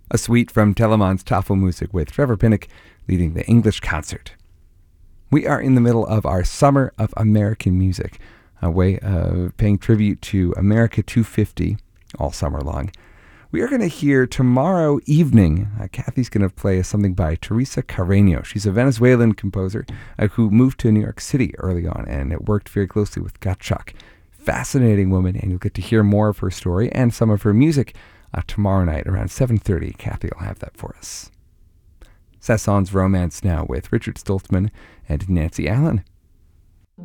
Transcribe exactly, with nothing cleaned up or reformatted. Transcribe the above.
A suite from Teleman's Tafelmusik with Trevor Pinnock leading the English concert. We are in the middle of our Summer of American Music, a way of paying tribute to America two fifty all summer long. We are going to hear tomorrow evening, uh, Kathy's going to play something by Teresa Carreño. She's a Venezuelan composer uh, who moved to New York City early on and it worked very closely with Gottschalk. Fascinating woman, and you'll get to hear more of her story and some of her music uh, tomorrow night around seven thirty. Kathy will have that for us. Sasson's Romance now with Richard Stoltzman and Nancy Allen.